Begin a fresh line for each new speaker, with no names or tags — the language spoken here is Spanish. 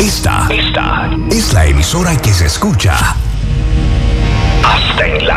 Esta es la emisora que se escucha hasta en